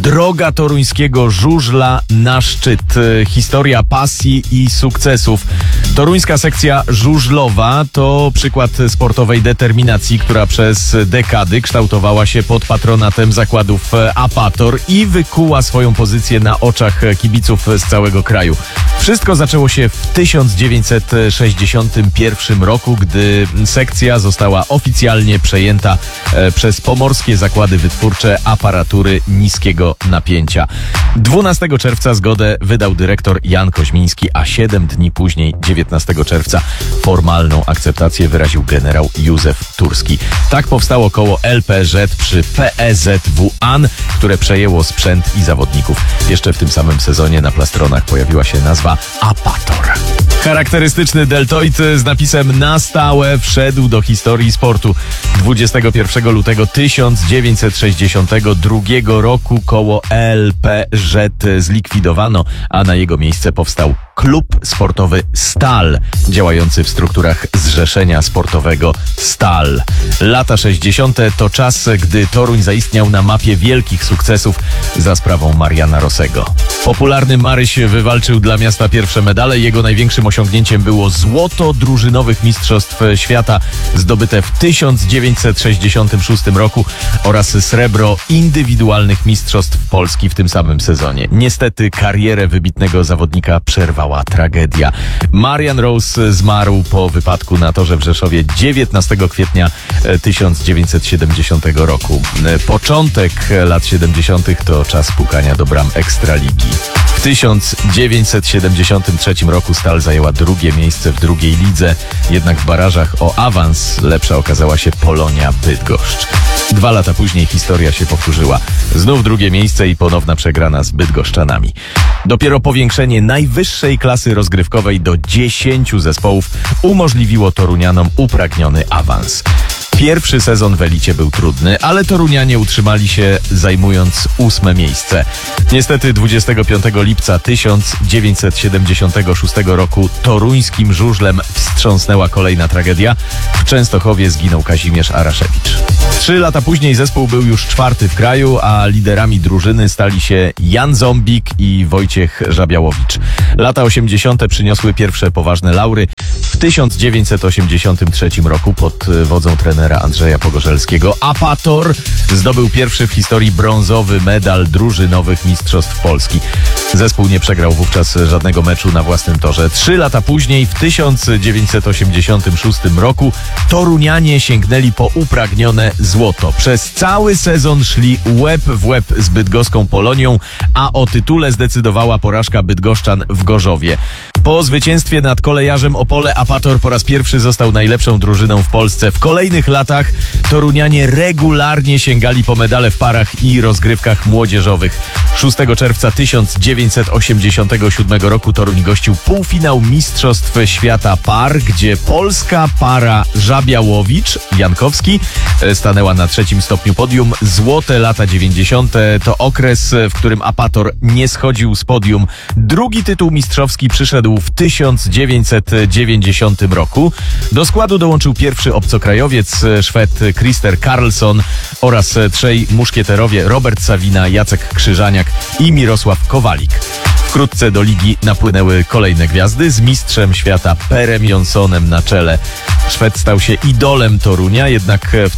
Droga toruńskiego żużla na szczyt. Historia pasji i sukcesów. Toruńska sekcja żużlowa to przykład sportowej determinacji, która przez dekady kształtowała się pod patronatem zakładów Apator i wykuła swoją pozycję na oczach kibiców z całego kraju. Wszystko zaczęło się w 1961 roku, gdy sekcja została oficjalnie przejęta przez Pomorskie Zakłady Wytwórcze Aparatury Niskiego Napięcia. 12 czerwca zgodę wydał dyrektor Jan Koźmiński, a 7 dni później, 19 czerwca, formalną akceptację wyraził generał Józef Turski. Tak powstało koło LPŻ przy PEZW AN, które przejęło sprzęt i zawodników. Jeszcze w tym samym sezonie na plastronach pojawiła się nazwa Apator. Charakterystyczny deltoid z napisem "na stałe" wszedł do historii sportu. 21 lutego 1962 roku koło LPŻ zlikwidowano, a na jego miejsce powstał klub sportowy Stal, działający w strukturach Zrzeszenia Sportowego Stal. Lata 60. to czas, gdy Toruń zaistniał na mapie wielkich sukcesów za sprawą Mariana Rossego. Popularny Maryś wywalczył dla miasta pierwsze medale. Jego największym osiągnięciem było złoto drużynowych mistrzostw świata zdobyte w 1966 roku oraz srebro indywidualnych mistrzostw Polski w tym samym sezonie. Niestety karierę wybitnego zawodnika przerwała tragedia. Marian Rose zmarł po wypadku na torze w Rzeszowie 19 kwietnia 1970 roku. Początek lat 70. to czas pukania do bram Ekstraligi. W 1973 roku Stal zajęła drugie miejsce w drugiej lidze, jednak w barażach o awans lepsza okazała się Polonia Bydgoszcz. 2 lata później historia się powtórzyła. Znów drugie miejsce i ponowna przegrana z bydgoszczanami. Dopiero powiększenie najwyższej klasy rozgrywkowej do 10 zespołów umożliwiło torunianom upragniony awans. Pierwszy sezon w elicie był trudny, ale torunianie utrzymali się, zajmując 8 miejsce. Niestety 25 lipca 1976 roku toruńskim żużlem wstrząsnęła kolejna tragedia. W Częstochowie zginął Kazimierz Araszewicz. 3 lata później zespół był już 4. w kraju, a liderami drużyny stali się Jan Zombik i Wojciech Żabiałowicz. Lata 80. przyniosły pierwsze poważne laury. W 1983 roku pod wodzą trenera Andrzeja Pogorzelskiego Apator zdobył pierwszy w historii brązowy medal drużynowych mistrzostw Polski. Zespół nie przegrał wówczas żadnego meczu na własnym torze. 3 lata później, w 1986 roku, torunianie sięgnęli po upragnione złoto. Przez cały sezon szli łeb w łeb z bydgoską Polonią, a o tytule zdecydowała porażka bydgoszczan w Gorzowie. Po zwycięstwie nad Kolejarzem Opole Apator po raz pierwszy został najlepszą drużyną w Polsce. W kolejnych latach torunianie regularnie sięgali po medale w parach i rozgrywkach młodzieżowych. 6 czerwca 1987 roku Toruń gościł półfinał Mistrzostw Świata Par, gdzie polska para Żabiałowicz-Jankowski stanęła na 3. stopniu podium. Złote lata 90. to okres, w którym Apator nie schodził z podium. Drugi tytuł mistrzowski przyszedł w 1990 roku. Do składu dołączył pierwszy obcokrajowiec, Szwed Christer Karlsson oraz 3 muszkieterowie Robert Sawina, Jacek Krzyżaniak i Mirosław Kowalik. Wkrótce do ligi napłynęły kolejne gwiazdy z mistrzem świata Perem Jonsonem na czele. Szwed stał się idolem Torunia, jednak w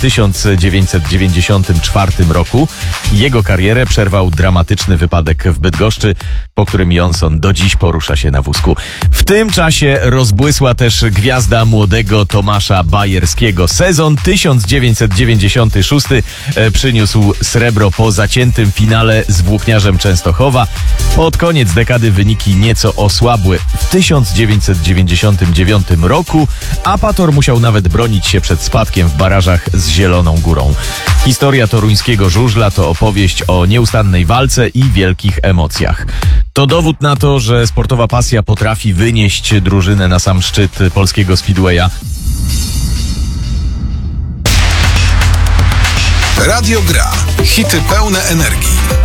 1994 roku jego karierę przerwał dramatyczny wypadek w Bydgoszczy, po którym Jonson do dziś porusza się na wózku. W tym czasie rozbłysła też gwiazda młodego Tomasza Bajerskiego. Sezon 1996 przyniósł srebro po zaciętym finale z Włókniarzem Częstochowa. Pod koniec dekady wyniki nieco osłabły. W 1999 roku Apator musiał nawet bronić się przed spadkiem w barażach z Zieloną Górą. Historia toruńskiego żużla to opowieść o nieustannej walce i wielkich emocjach. To dowód na to, że sportowa pasja potrafi wynieść drużynę na sam szczyt polskiego speedwaya. Radio Gra. Hity pełne energii.